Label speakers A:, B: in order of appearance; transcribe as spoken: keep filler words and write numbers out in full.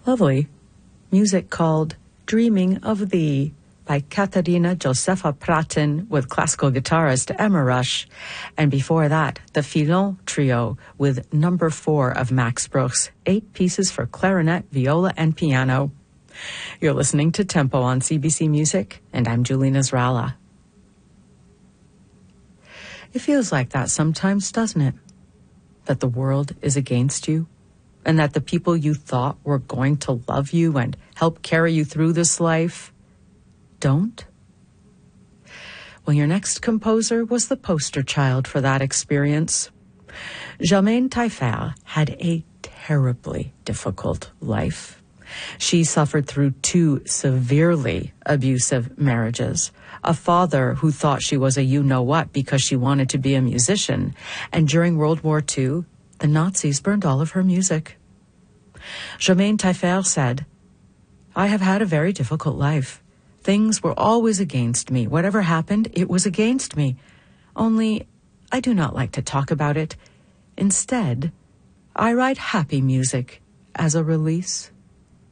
A: Lovely music called Dreaming of Thee by Katarina Josefa Pratin with classical guitarist Emma Rush. And before that, the Filon Trio with number four of Max Bruch's eight pieces for clarinet, viola, and piano. You're listening to Tempo on C B C Music, and I'm Julie Nasrallah. It feels like that sometimes, doesn't it? That the world is against you, and that the people you thought were going to love you and help carry you through this life don't? Well, your next composer was the poster child for that experience. Germaine Taillefer had a terribly difficult life. She suffered through two severely abusive marriages, a father who thought she was a you-know-what because she wanted to be a musician, and during World War Two, the Nazis burned all of her music. Germaine Taillefer said, "I have had a very difficult life. Things were always against me. Whatever happened, it was against me. Only, I do not like to talk about it. Instead, I write happy music as a release."